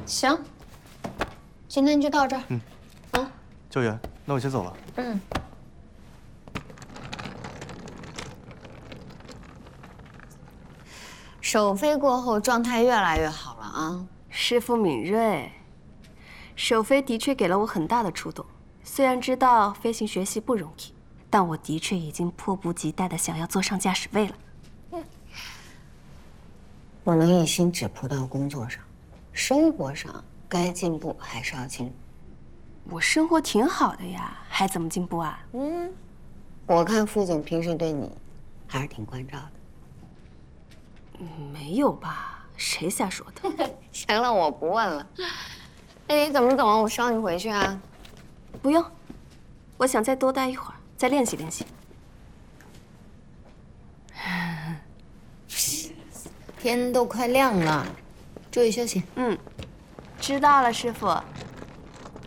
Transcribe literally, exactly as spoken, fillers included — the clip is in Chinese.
行，今天就到这儿。 嗯。 啊， 教员，那我先走了。 嗯。首飞过后，状态越来越好了啊！ 师傅敏锐，首飞的确给了我很大的触动。虽然知道飞行学习不容易，但我的确已经迫不及待的想要坐上驾驶位了。 不能一心只扑到工作上，生活上该进步还是要进步。 我生活挺好的呀，还怎么进步啊？ 嗯，我看副总平时对你还是挺关照的。 没有吧？谁瞎说的？ 行了，我不问了。那你怎么走啊？我捎你回去啊。 不用，我想再多待一会儿，再练习练习。 天都快亮了，注意休息。 嗯，知道了，师傅。